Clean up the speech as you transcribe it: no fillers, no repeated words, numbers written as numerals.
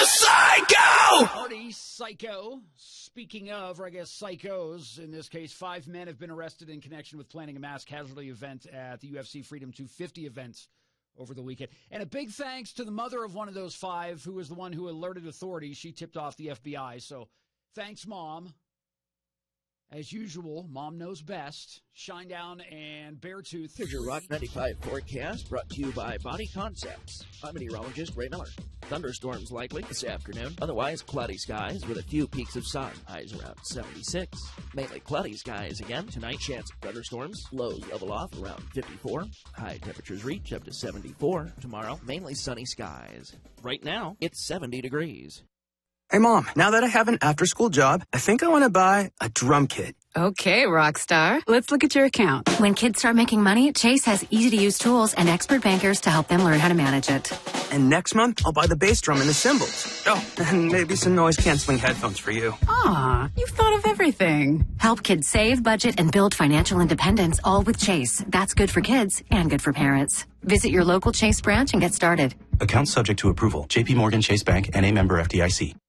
psycho! Party psycho. Speaking of, or I guess psychos, in this case, 5 men have been arrested in connection with planning a mass casualty event at the UFC Freedom 250 events over the weekend. And a big thanks to the mother of one of those 5, who was the one who alerted authorities. She tipped off the FBI. So thanks, Mom. As usual, Mom knows best. Shinedown and Beartooth. Here's your Rock 95 forecast, brought to you by Body Concepts. I'm meteorologist Ray Miller. Thunderstorms likely this afternoon. Otherwise, cloudy skies with a few peaks of sun. Highs around 76. Mainly cloudy skies again. Tonight, chance of thunderstorms. Lows level off around 54. High temperatures reach up to 74. Tomorrow, mainly sunny skies. Right now, it's 70 degrees. Hey, Mom, now that I have an after-school job, I think I want to buy a drum kit. Okay, Rockstar. Let's look at your account. When kids start making money, Chase has easy-to-use tools and expert bankers to help them learn how to manage it. And next month, I'll buy the bass drum and the cymbals. Oh, and maybe some noise-canceling headphones for you. Aw, you've thought of everything. Help kids save, budget, and build financial independence, all with Chase. That's good for kids and good for parents. Visit your local Chase branch and get started. Account subject to approval. JP Morgan Chase Bank, N.A. member FDIC.